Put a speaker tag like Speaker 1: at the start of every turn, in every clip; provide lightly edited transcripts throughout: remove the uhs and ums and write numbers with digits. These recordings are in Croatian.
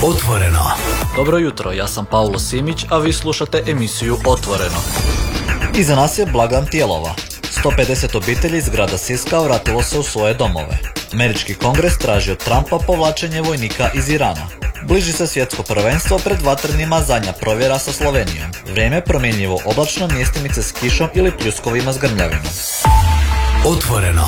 Speaker 1: Otvoreno.
Speaker 2: Dobro jutro, ja sam Paulo Simić, a vi slušate emisiju Otvoreno. Iza nas je blagdan Tijelova. 150 obitelji iz grada Siska vratilo se u svoje domove. Američki kongres traži od Trumpa povlačenje vojnika iz Irana. Bliži se svjetsko prvenstvo, pred vatrenima zadnja provjera sa Slovenijom. Vrijeme promjenjivo oblačno, mjestimice s kišom ili pljuskovima s grmljavinom.
Speaker 1: Otvoreno.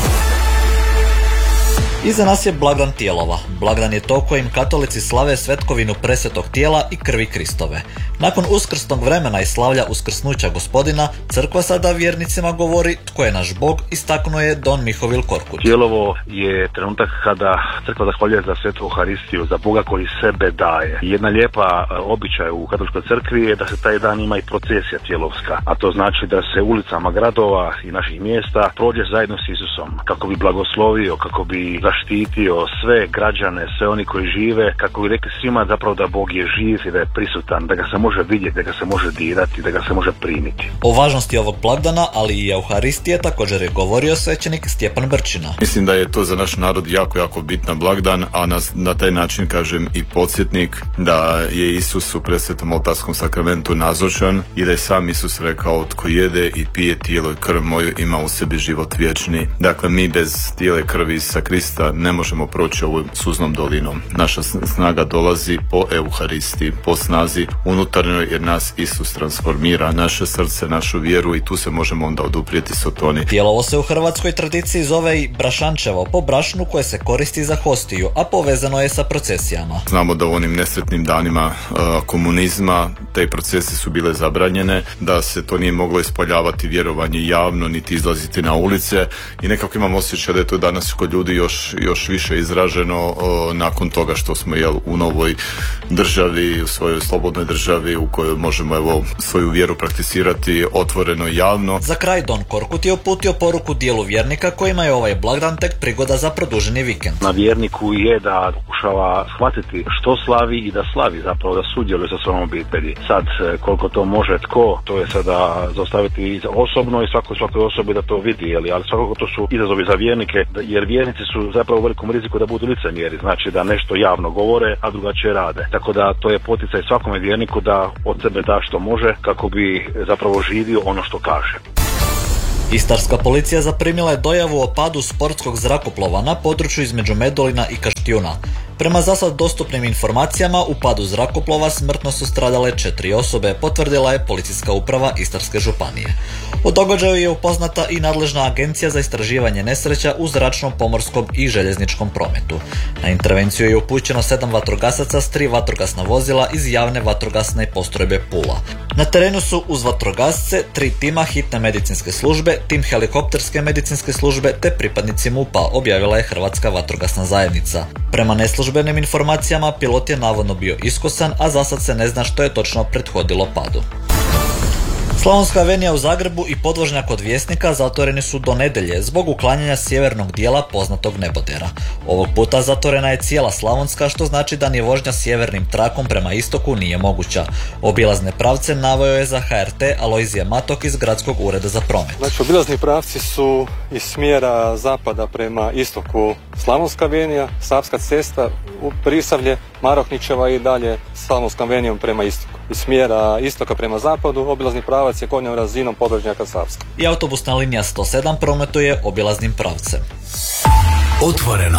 Speaker 2: Iza nas je blagdan Tijelova. Blagdan je to kojim katolici slave svetkovinu presvetog tijela i krvi Kristove. Nakon uskrsnog vremena i slavlja uskrsnuća Gospodina, crkva sada vjernicima govori tko je naš Bog, istaknuo je Don Mihovil Korkut.
Speaker 3: Tijelovo je trenutak kada crkva zahvaljuje za svetu Euharistiju, za Boga koji sebe daje. Jedna lijepa običaj u katoličkoj crkvi je da se taj dan ima i procesija tijelovska, a to znači da se ulicama gradova i naših mjesta prođe zajedno s Isusom, kako bi blagoslovio, kako bi zaštitio sve građane, sve oni koji žive, kako bi rekli svima zapravo da Bog je živ i da je prisutan, da ga se može vidjeti, da ga se može dirati, da ga se može primiti.
Speaker 2: O važnosti ovog blagdana, ali i Euharistije, također je govorio svećenik Stjepan Brčina.
Speaker 4: Mislim da je to za naš narod jako bitan blagdan, a na taj način kažem i podsjetnik da je Isus u presvetom oltarskom sakramentu nazočan i da je sam Isus rekao tko jede i pije tijelo i krv moju ima u sebi život vječni. Dakle, mi bez tijela i krvi Isusa Krista ne možemo proći ovom suznom dolinom. Naša snaga dolazi po Euharistiji, po snazi unutarnjoj, jer nas Isus transformira, naše srce, našu vjeru i tu se možemo onda oduprijeti Sotoni.
Speaker 2: Tijelovo se u hrvatskoj tradiciji zove i brašančevo, po brašnu koje se koristi za hostiju, a povezano je sa procesijama.
Speaker 4: Znamo da u onim nesretnim danima komunizma te procesije su bile zabranjene, da se to nije moglo ispoljavati vjerovanje javno, niti izlaziti na ulice i nekako imam osjećaj da je to danas kod ljudi još više izraženo nakon toga što smo u novoj državi, u svojoj slobodnoj državi u kojoj možemo svoju vjeru prakticirati otvoreno i javno.
Speaker 2: Za kraj Don Korkut je uputio poruku dijelu vjernika kojima je ovaj blagdan tek prigoda za produženi vikend.
Speaker 3: Na vjerniku je da pokušava shvatiti što slavi i da slavi, zapravo da sudjeluje sa svojom obitelji. Sad koliko to može tko, to je sada zaostaviti osobno i svakoj osobi da to vidi, ali svakako to su izazovi za vjernike, jer vjernici su zapravo u velikom riziku da budu licemjeri, znači da nešto javno govore, a drugačije rade. Tako da to je poticaj svakome vjerniku da od sebe da što može kako bi zapravo živio ono što kaže.
Speaker 2: Istarska policija zaprimila je dojavu o padu sportskog zrakoplova na području između Medulina i Kaštijuna. Prema zasad dostupnim informacijama, u padu zrakoplova smrtno su stradale 4 osobe, potvrdila je policijska uprava Istarske županije. O događaju je upoznata i nadležna agencija za istraživanje nesreća u zračnom, pomorskom i željezničkom prometu. Na intervenciju je upućeno 7 vatrogasaca s 3 vatrogasna vozila iz javne vatrogasne postrojbe Pula. Na terenu su uz vatrogasce 3 tima hitne medicinske službe, tim helikopterske medicinske službe te pripadnici MUP-a, objavila je Hrvatska vatrogasna zajednica. Prema neslužbenim informacijama, pilot je navodno bio iskosan, a zasad se ne zna što je točno prethodilo padu. Slavonska avenija u Zagrebu i podvožnjak od Vjesnika zatvoreni su do nedjelje zbog uklanjanja sjevernog dijela poznatog nebodera. Ovog puta zatvorena je cijela Slavonska, što znači da ni vožnja sjevernim trakom prema istoku nije moguća. Obilazne pravce naveo je za HRT Alojzije Matok iz Gradskog ureda za promet.
Speaker 5: Znači, obilazni pravci su iz smjera zapada prema istoku Slavonska avenija, Savska cesta, Prisavlje, Maroknićeva i dalje Slavonskom avenijom prema istoku. Iz smjera istoka prema zapadu obilazni pravac je konjom razinom podvožnjaka Savska.
Speaker 2: I autobusna linija 107 prometuje obilaznim pravcem.
Speaker 1: Otvoreno.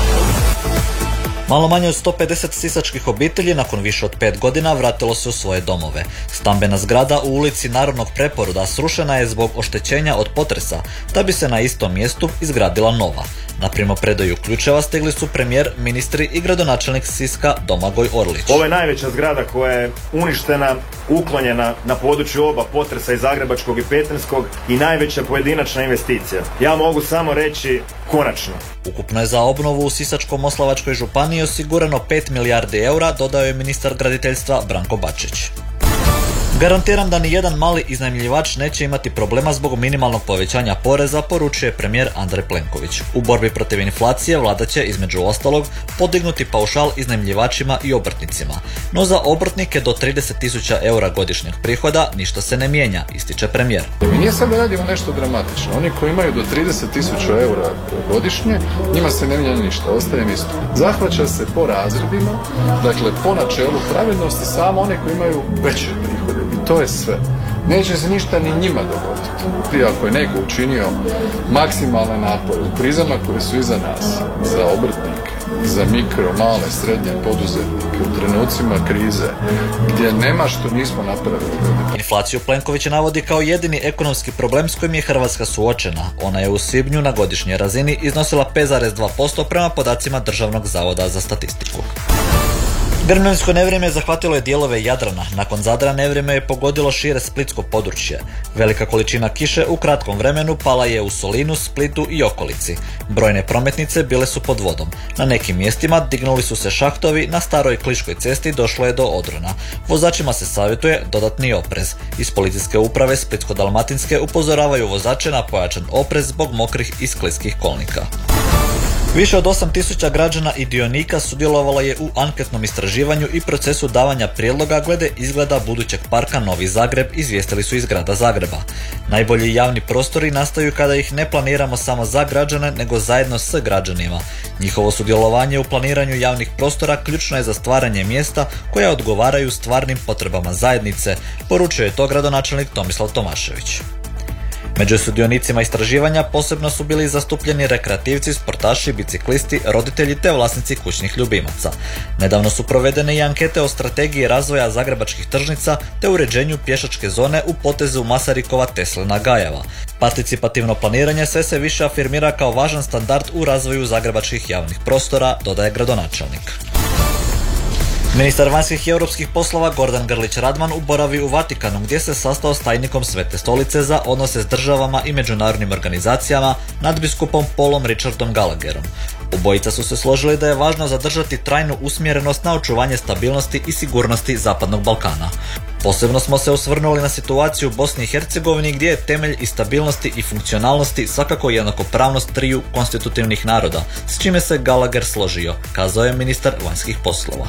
Speaker 2: Malo manje od 150 sisačkih obitelji nakon više od 5 godina vratilo se u svoje domove. Stambena zgrada u ulici Narodnog preporoda srušena je zbog oštećenja od potresa, da bi se na istom mjestu izgradila nova. Na primopredaju ključeva stigli su premijer, ministri i gradonačelnik Siska Domagoj Orlić.
Speaker 6: Ovo je najveća zgrada koja je uništena, uklonjena na području oba potresa iz Zagrebačkog i Petrinjskog i najveća pojedinačna investicija. Ja mogu samo reći konačno.
Speaker 2: Ukupno je za obnovu u Sisačko-moslavačkoj županiji osigurano 5 milijardi eura, dodao je ministar graditeljstva Branko Bačić. Garantiram da ni jedan mali iznajmljivač neće imati problema zbog minimalnog povećanja poreza, poručuje premijer Andrej Plenković. U borbi protiv inflacije vlada će, između ostalog, podignuti paušal iznajmljivačima i obrtnicima. No za obrtnike do 30.000 eura godišnjeg prihoda ništa se ne mijenja, ističe premijer.
Speaker 7: Mi nije sad da radimo nešto dramatično. Oni koji imaju do 30.000 eura godišnje, njima se ne mijenja ništa, ostaje isto. Zahvaća se po razredima, dakle po načelu pravednosti samo one koji imaju veće prihode. I to je sve. Neće se ništa ni njima dogoditi. Prije ako je neko učinio maksimalne napore u krizama koje su iza nas, za obrtnike, za mikro, male, srednje poduzetnike, u trenucima krize, gdje nema što nismo napravili.
Speaker 2: Inflaciju Plenković navodi kao jedini ekonomski problem s kojim je Hrvatska suočena. Ona je u svibnju na godišnjoj razini iznosila 5,2% prema podacima Državnog zavoda za statistiku. Grmljansko nevrijeme zahvatilo je dijelove Jadrana. Nakon Zadra nevrijeme je pogodilo šire splitsko područje. Velika količina kiše u kratkom vremenu pala je u Solinu, Splitu i okolici. Brojne prometnice bile su pod vodom. Na nekim mjestima dignuli su se šahtovi, na staroj Kliškoj cesti došlo je do odrona. Vozačima se savjetuje dodatni oprez. Iz policijske uprave Splitsko-dalmatinske upozoravaju vozače na pojačan oprez zbog mokrih i skliskih kolnika. Više od 8.000 građana i dionika sudjelovalo je u anketnom istraživanju i procesu davanja prijedloga glede izgleda budućeg parka Novi Zagreb, izvijestili su iz grada Zagreba. Najbolji javni prostori nastaju kada ih ne planiramo samo za građane, nego zajedno s građanima. Njihovo sudjelovanje u planiranju javnih prostora ključno je za stvaranje mjesta koja odgovaraju stvarnim potrebama zajednice, poručuje to gradonačelnik Tomislav Tomašević. Među sudionicima istraživanja posebno su bili zastupljeni rekreativci, sportaši, biciklisti, roditelji te vlasnici kućnih ljubimaca. Nedavno su provedene i ankete o strategiji razvoja zagrebačkih tržnica te uređenju pješačke zone u potezu Masarikova Teslina Gajeva. Participativno planiranje sve se više afirmira kao važan standard u razvoju zagrebačkih javnih prostora, dodaje gradonačelnik. Ministar vanjskih i europskih poslova Gordan Grlić Radman boravi u Vatikanu gdje se sastao s tajnikom Svete stolice za odnose s državama i međunarodnim organizacijama, nadbiskupom Paulom Richardom Gallagherom. Obojica su se složili da je važno zadržati trajnu usmjerenost na očuvanje stabilnosti i sigurnosti Zapadnog Balkana. Posebno smo se osvrnuli na situaciju u Bosni i Hercegovini gdje je temelj i stabilnosti i funkcionalnosti svakako jednakopravnost triju konstitutivnih naroda, s čime se Gallagher složio, kazao je ministar vanjskih poslova.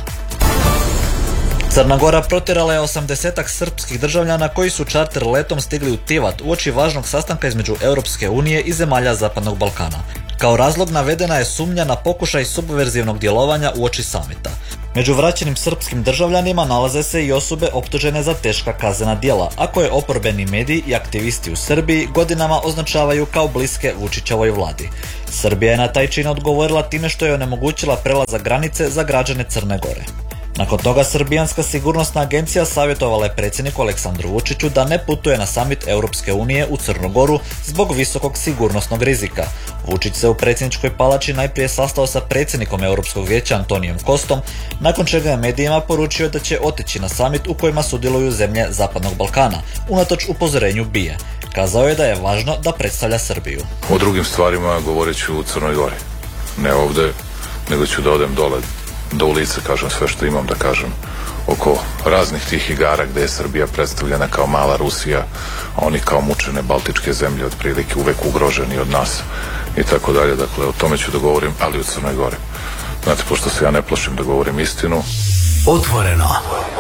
Speaker 2: Crna Gora protjerala je 80-ak srpskih državljana koji su čarter letom stigli u Tivat uoči važnog sastanka između Europske unije i zemalja Zapadnog Balkana. Kao razlog navedena je sumnja na pokušaj subverzivnog djelovanja uoči samita. Među vraćenim srpskim državljanima nalaze se i osobe optužene za teška kaznena djela, a koje oporbeni mediji i aktivisti u Srbiji godinama označavaju kao bliske Vučićevoj vladi. Srbija je na taj čin odgovorila time što je onemogućila prelazak granice za građane Crne Gore. Nakon toga Srbijanska sigurnosna agencija savjetovala je predsjedniku Aleksandru Vučiću da ne putuje na samit Europske unije u Crnu Goru zbog visokog sigurnosnog rizika. Vučić se u predsjedničkoj palači najprije sastao sa predsjednikom Europskog vijeća Antonijom Kostom, nakon čega je medijima poručio da će otići na samit u kojima sudjeluju zemlje Zapadnog Balkana, unatoč upozorenju BIA. Kazao je da je važno da predstavlja Srbiju.
Speaker 8: O drugim stvarima govorit ću u Crnoj Gori. Ne ovdje, nego ću da odem dole, da u lice kažem sve što imam da kažem oko raznih tih igara gdje je Srbija predstavljena kao mala Rusija, a oni kao mučene baltičke zemlje otprilike uvek ugroženi od nas i tako dalje. Dakle, o tome ću da govorim, ali u Crnoj Gori. Znate, pošto se ja ne plašim da govorim istinu.
Speaker 1: Otvoreno.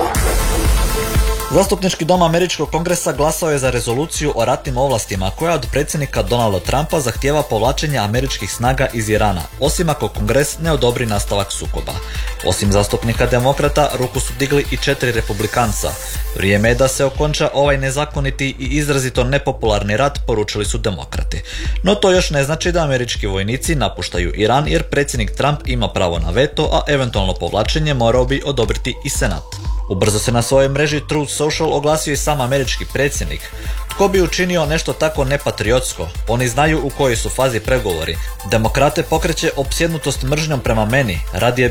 Speaker 2: Zastupnički dom Američkog kongresa glasao je za rezoluciju o ratnim ovlastima koja od predsjednika Donalda Trumpa zahtijeva povlačenje američkih snaga iz Irana, osim ako kongres ne odobri nastavak sukoba. Osim zastupnika demokrata, ruku su digli i 4 republikanca. Vrijeme je da se okonča ovaj nezakoniti i izrazito nepopularni rat, poručili su demokrati. No to još ne znači da američki vojnici napuštaju Iran jer predsjednik Trump ima pravo na veto, a eventualno povlačenje morao bi odobriti i Senat. Ubrzo se na svojoj mreži Truth Social oglasio i sam američki predsjednik. Tko bi učinio nešto tako nepatriotsko? Oni znaju u kojoj su fazi pregovori. Demokrate pokreće opsjednutost mržnjom prema meni. Radije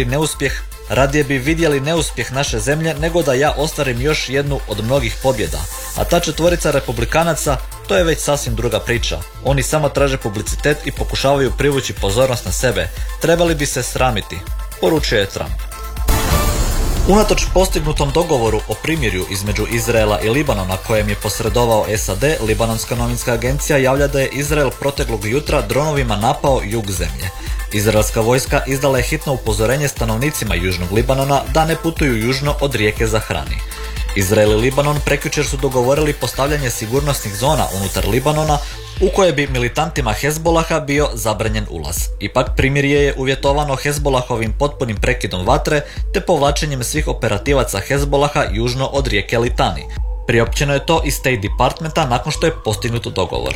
Speaker 2: bi vidjeli neuspjeh naše zemlje nego da ja ostvarim još jednu od mnogih pobjeda. A ta 4 republikanaca, to je već sasvim druga priča. Oni samo traže publicitet i pokušavaju privući pozornost na sebe. Trebali bi se sramiti, poručuje Trump. Unatoč postignutom dogovoru o primirju između Izraela i Libanona kojem je posredovao SAD, Libanonska novinska agencija javlja da je Izrael proteklog jutra dronovima napao jug zemlje. Izraelska vojska izdala je hitno upozorenje stanovnicima južnog Libanona da ne putuju južno od rijeke Zahrani. Izrael i Libanon prekjučer su dogovorili postavljanje sigurnosnih zona unutar Libanona u koje bi militantima Hezbolaha bio zabranjen ulaz. Ipak primirje je uvjetovano Hezbolahovim potpunim prekidom vatre te povlačenjem svih operativaca Hezbolaha južno od rijeke Litani. Priopćeno je to iz State Departmenta nakon što je postignut dogovor.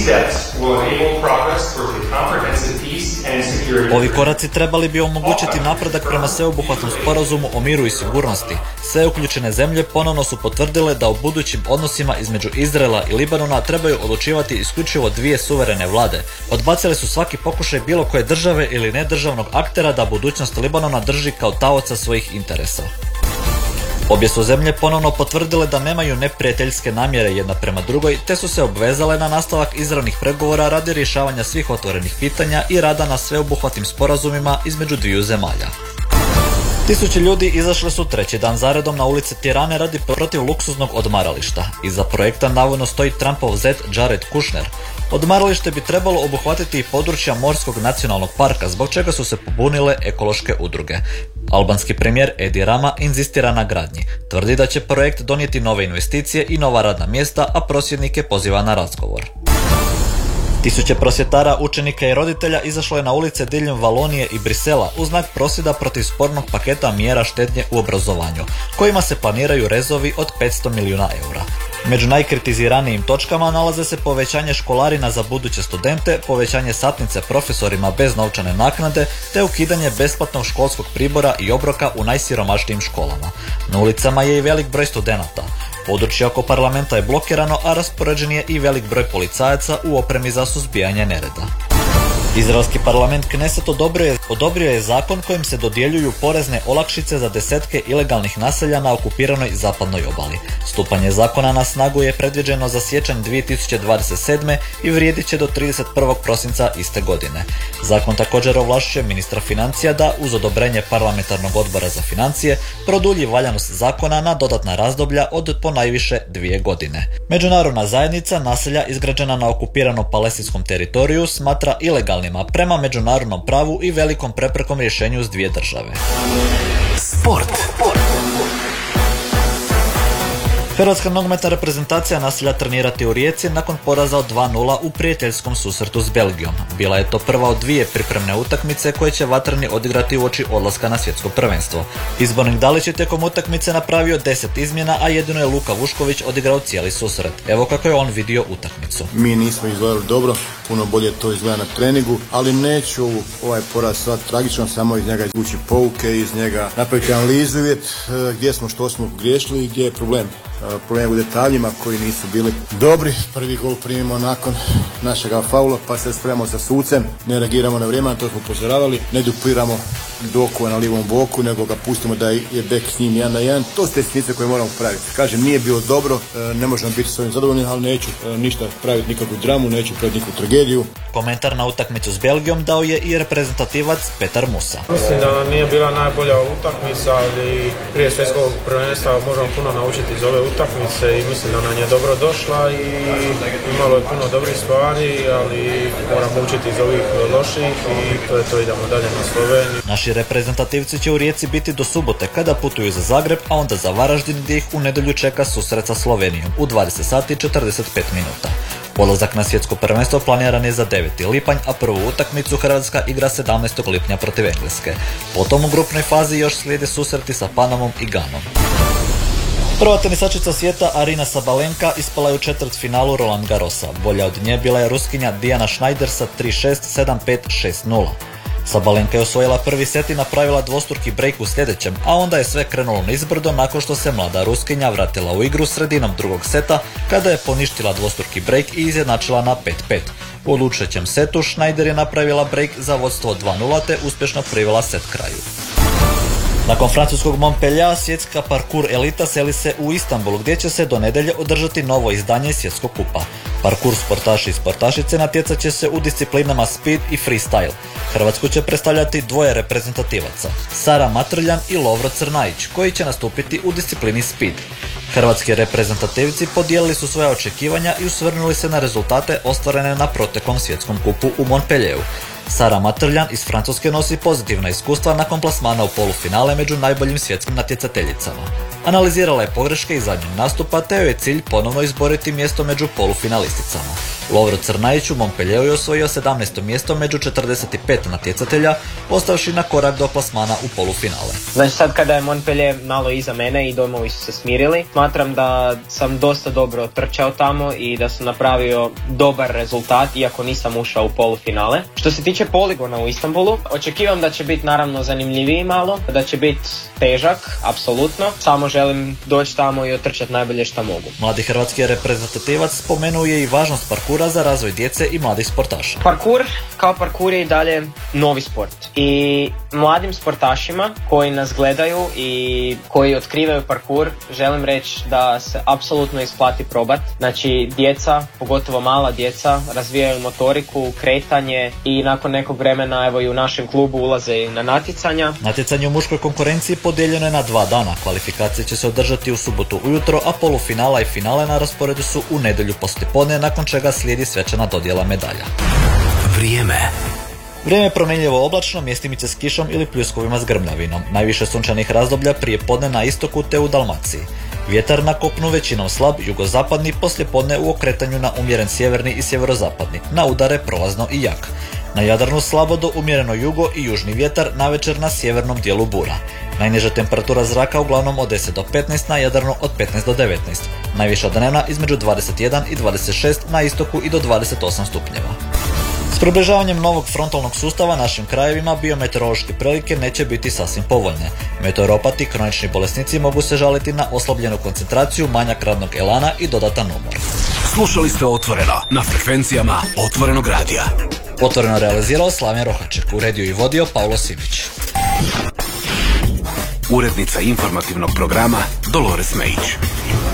Speaker 2: Ovi koraci trebali bi omogućiti napredak prema sveobuhvatnom sporazumu o miru i sigurnosti. Sve uključene zemlje ponovno su potvrdile da u budućim odnosima između Izraela i Libanona trebaju odlučivati isključivo dvije suverene vlade. Odbacili su svaki pokušaj bilo koje države ili nedržavnog aktera da budućnost Libanona drži kao taoca svojih interesa. Obje su zemlje ponovno potvrdile da nemaju neprijateljske namjere jedna prema drugoj, te su se obvezale na nastavak izravnih pregovora radi rješavanja svih otvorenih pitanja i rada na sveobuhvatnim sporazumima između dviju zemalja. Tisuće ljudi izašli su treći dan zaredom na ulice Tirane radi protiv luksuznog odmarališta. Iza projekta navodno stoji Trumpov zet Jared Kushner. Odmaralište bi trebalo obuhvatiti i područja Morskog nacionalnog parka, zbog čega su se pobunile ekološke udruge. Albanski premijer Edi Rama inzistira na gradnji. Tvrdi da će projekt donijeti nove investicije i nova radna mjesta, a prosvjednike poziva na razgovor. Tisuće prosvjetara, učenika i roditelja izašlo je na ulice diljem Valonije i Brisela u znak prosvjeda protiv spornog paketa mjera štednje u obrazovanju, kojima se planiraju rezovi od 500 milijuna eura. Među najkritiziranijim točkama nalaze se povećanje školarina za buduće studente, povećanje satnice profesorima bez novčane naknade, te ukidanje besplatnog školskog pribora i obroka u najsiromašnijim školama. Na ulicama je i velik broj studenata. Područje oko parlamenta je blokirano, a raspoređen je i velik broj policajaca u opremi za suzbijanje nereda. Izraelski parlament Kneset odobrio je zakon kojim se dodjeljuju porezne olakšice za desetke ilegalnih naselja na okupiranoj zapadnoj obali. Stupanje zakona na snagu je predviđeno za siječanj 2027. i vrijedit će do 31. prosinca iste godine. Zakon također ovlašćuje ministra financija da, uz odobrenje parlamentarnog odbora za financije, produlji valjanost zakona na dodatna razdoblja od ponajviše 2 godine. Međunarodna zajednica naselja izgrađena na okupiranom palestinskom teritoriju smatra ilegalnim prema međunarodnom pravu i velikom preprekom rješenju s dvije države.
Speaker 1: Sport.
Speaker 2: Hrvatska nogometna reprezentacija nastavlja trenirati u Rijeci nakon poraza od 2:0 u prijateljskom susretu s Belgijom. Bila je to prva od 2 pripremne utakmice koje će vatreni odigrati uoči odlaska na svjetsko prvenstvo. Izbornik Dalić je tijekom utakmice napravio 10 izmjena, a jedino je Luka Vušković odigrao cijeli susret. Evo kako je on vidio utakmicu.
Speaker 9: Mi nismo izgledali dobro, puno bolje to izgleda na treningu, ali neću ovaj poraz sad tragično, samo iz njega izvući pouke, iz njega napraviti analizu i vidjeti gdje smo, što smo griješili i gdje je problem. Problem u detaljima koji nisu bili dobri. Prvi gol primimo nakon našega faula, pa se spremamo sa sucem, ne reagiramo na vrijeme, to smo upozoravali, ne dupiramo Dokova na livom boku, nego ga pustimo da je bek s njim 1-1. To su te sitnice koje moramo praviti. Kažem, nije bilo dobro, ne možemo biti s ovim zadovoljni, ali neću ništa praviti, nikakvu dramu, neću praviti nikakvu tragediju.
Speaker 2: Komentar na utakmicu s Belgijom dao je i reprezentativac Petar Musa.
Speaker 10: Mislim da nam nije bila najbolja utakmica, ali prije svjetskog prvenstva možemo puno naučiti iz ove utakmice i mislim da nam je dobro došla i imalo je puno dobrih stvari, ali moramo učiti iz ovih loših i to idemo dalje na Sloveniju.
Speaker 2: Naši reprezentativci će u Rijeci biti do subote kada putuju za Zagreb, a onda za Varaždin gdje ih u nedjelju čeka susret sa Slovenijom u 20 sati i 45 minuta. Polazak na svjetsko prvenstvo planiran je za 9. lipanj, a prvu utakmicu Hrvatska igra 17. lipnja protiv Engleske. Potom u grupnoj fazi još slijede susreti sa Panamom i Ganom. Prva tenisačica svijeta Arina Sabalenka ispala je u četvrtfinalu Roland Garrosa. Bolja od nje bila je Ruskinja Diana Schneider sa 3-6, 7-5, 6-0. Sabalenka je osvojila prvi set i napravila dvostruki break u sljedećem, a onda je sve krenulo nizbrdo nakon što se mlada Ruskinja vratila u igru sredinom drugog seta kada je poništila dvostruki break i izjednačila na 5-5. U odlučujućem setu Schneider je napravila break za vodstvo 2:0 te uspješno privela set kraju. Nakon francuskog Montpelliera svjetska parkour elita seli se u Istanbul gdje će se do nedjelje održati novo izdanje svjetskog kupa. Parkour sportaši i sportašice natjecat će se u disciplinama speed i freestyle. Hrvatsku će predstavljati dvoje reprezentativaca, Sara Matrljan i Lovro Crnajić, koji će nastupiti u disciplini speed. Hrvatski reprezentativci podijelili su svoja očekivanja i usvrnuli se na rezultate ostvarene na proteklom svjetskom kupu u Montpellieru. Sara Matrljan iz Francuske nosi pozitivna iskustva nakon plasmana u polufinale među najboljim svjetskim natjecateljicama. Analizirala je pogreške iz zadnjeg nastupa te joj je cilj ponovno izboriti mjesto među polufinalisticama. Lovro Crnajić u Montpellieru je osvojio 17. mjesto među 45 natjecatelja, ostavši na korak do plasmana u polufinale.
Speaker 11: Znači sad kada je Montpellier malo iza mene i domovi su se smirili, smatram da sam dosta dobro trčao tamo i da sam napravio dobar rezultat, iako nisam ušao u polufinale. Što se tiče poligona u Istanbulu, očekivam da će biti naravno zanimljiviji malo, da će biti težak, apsolutno. Samo želim doći tamo i otrčati najbolje što mogu.
Speaker 2: Mladi hrvatski reprezentativac spomenuo je i važnost parkura za razvoj djece i mladih sportaša.
Speaker 11: Parkur je i dalje novi sport. I mladim sportašima koji nas gledaju i koji otkrivaju parkur, želim reći da se apsolutno isplati probat. Znači djeca, pogotovo mala djeca, razvijaju motoriku, kretanje i nakon nekog vremena evo i u našem klubu ulaze na natjecanja.
Speaker 2: Natjecanje u muškoj konkurenciji podijeljeno je na 2 dana. Kvalifikacije će se održati u subotu ujutro, a polufinala i finale na rasporedu su u nedjelju poslijepodne, nakon čega slijedi svečana dodjela medalja.
Speaker 1: Vrijeme
Speaker 2: je promjenjivo oblačno, mjestimice s kišom ili pljuskovima s grmljavinom. Najviše sunčanih razdoblja prije podne na istoku te u Dalmaciji. Vjetar na kopnu većinom slab, jugozapadni, poslijepodne u okretanju na umjeren sjeverni i sjeverozapadni, na udare prolazno i jak. Na Jadranu slabo do umjereno jugo i južni vjetar, navečer na sjevernom dijelu bura. Najniža temperatura zraka uglavnom od 10 do 15, na Jadranu od 15 do 19. Najviša dnevna između 21 i 26, na istoku i do 28 stupnjeva. S približavanjem novog frontalnog sustava našim krajevima biometeorološke prilike neće biti sasvim povoljne. Meteoropati i kronični bolesnici mogu se žaliti na oslabljenu koncentraciju, manjak radnog elana i dodatan umor.
Speaker 1: Slušali ste Otvoreno na frekvencijama Otvorenog radija.
Speaker 2: Otvoreno realizirao Slaven Rohaček, uredio i vodio Pavlo Simić.
Speaker 1: Urednica informativnog programa Dolores Mejić.